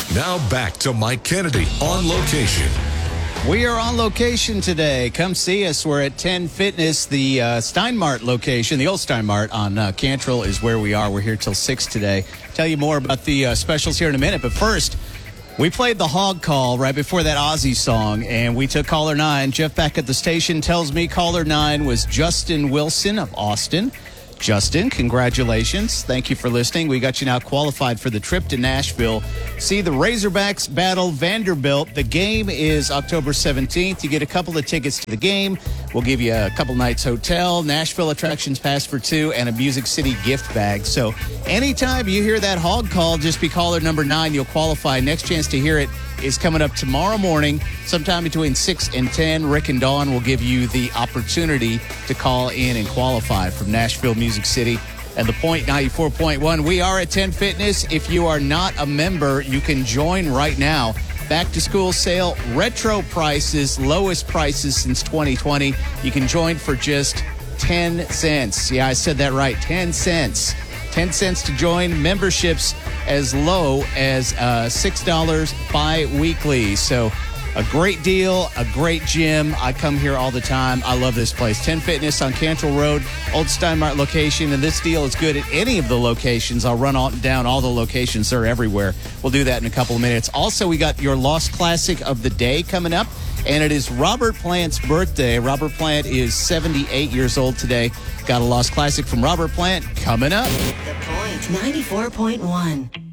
Now back to Mike Kennedy on location. We are on location today. Come see us. We're at 10 Fitness, the Steinmart location. The old Steinmart on Cantrell is where we are. We're here till 6 today. Tell you more about the specials here in a minute. But first, we played the Hog Call right before that Ozzy song, and we took caller 9. Jeff back at the station tells me caller 9 was Justin Wilson of Austin. Justin, congratulations. Thank you for listening. We got you now qualified for the trip to Nashville. See the Razorbacks battle Vanderbilt. The game is October 17th. You get a couple of tickets to the game. We'll give you a couple nights hotel, Nashville attractions pass for 2, and a Music City gift bag. So anytime you hear that Hog Call, just be caller number 9. You'll qualify. Next chance to hear it is coming up tomorrow morning, sometime between 6 and 10. Rick and Dawn will give you the opportunity to call in and qualify from Nashville, Music City, and The Point 94.1. We are at 10 Fitness. If you are not a member, you can join right now. Back to school sale, retro prices, lowest prices since 2020. You can join for just 10 cents. Yeah, I said that right, 10 cents. 10 cents to join. Memberships as low as $6 bi-weekly. So a great deal, a great gym. I come here all the time. I love this place. 10 Fitness on Cantrell Road, Old Steinmart location. And this deal is good at any of the locations. I'll run down all the locations. They're everywhere. We'll do that in a couple of minutes. Also, we got your Lost Classic of the day coming up. And it is Robert Plant's birthday. Robert Plant is 78 years old today. Got a Lost Classic from Robert Plant coming up. The Point 94.1.